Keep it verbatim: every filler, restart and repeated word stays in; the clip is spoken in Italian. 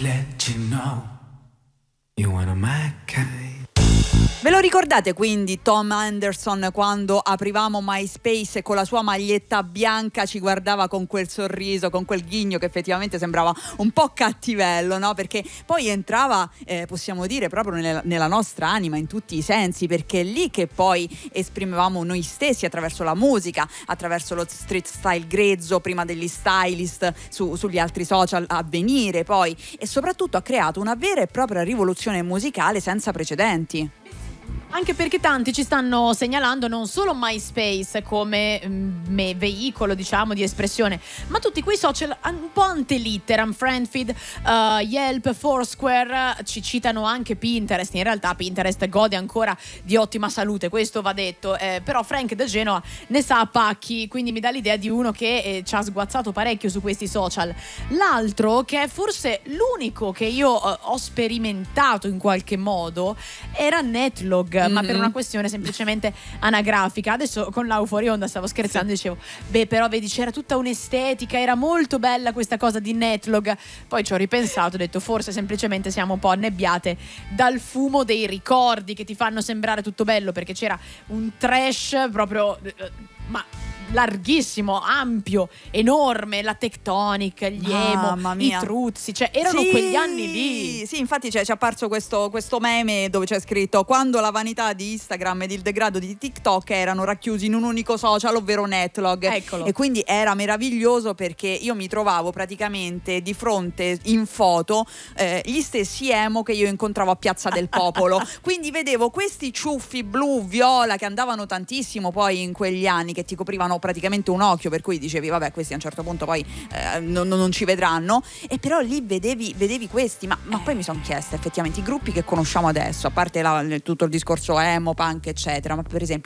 let you know you wanna my kind. Ve lo ricordate quindi Tom Anderson quando aprivamo MySpace e con la sua maglietta bianca ci guardava con quel sorriso, con quel ghigno che effettivamente sembrava un po' cattivello, no? Perché poi entrava, eh, possiamo dire, proprio nella, nella nostra anima in tutti i sensi, perché è lì che poi esprimevamo noi stessi attraverso la musica, attraverso lo street style grezzo, prima degli stylist su, sugli altri social a venire poi, e soprattutto ha creato una vera e propria rivoluzione musicale senza precedenti. Anche perché tanti ci stanno segnalando non solo MySpace come mh, veicolo, diciamo, di espressione, ma tutti quei social un po' antelitteram, Friendfeed, uh, Yelp, Foursquare, ci citano anche Pinterest. In realtà Pinterest gode ancora di ottima salute, questo va detto, eh, però Frank da Genova ne sa a pacchi, quindi mi dà l'idea di uno che eh, ci ha sguazzato parecchio su questi social. L'altro, che è forse l'unico che io eh, ho sperimentato in qualche modo, era Netlog, mm-hmm. ma per una questione semplicemente anagrafica. Adesso con la Fuori Onda stavo scherzando, dicevo beh, però vedi, c'era tutta un'estetica, era molto bella questa cosa di Netlog. Poi ci ho ripensato, ho detto forse semplicemente siamo un po' annebbiate dal fumo dei ricordi che ti fanno sembrare tutto bello, perché c'era un trash proprio ma larghissimo, ampio, enorme, la Tectonic, gli emo, i Truzzi, cioè erano sì, quegli anni lì. Sì, infatti c'è, c'è apparso questo, questo meme dove c'è scritto: quando la vanità di Instagram ed il degrado di TikTok erano racchiusi in un unico social, ovvero Netlog. Eccolo. E quindi era meraviglioso, perché io mi trovavo praticamente di fronte in foto eh, gli stessi emo che io incontravo a Piazza del Popolo. Quindi vedevo questi ciuffi blu, viola, che andavano tantissimo poi in quegli anni, che ti coprivano praticamente un occhio, per cui dicevi vabbè, questi a un certo punto poi eh, non, non ci vedranno, e però lì vedevi, vedevi questi, ma, ma poi mi sono chiesta effettivamente i gruppi che conosciamo adesso, a parte la, tutto il discorso emo, punk eccetera, ma per esempio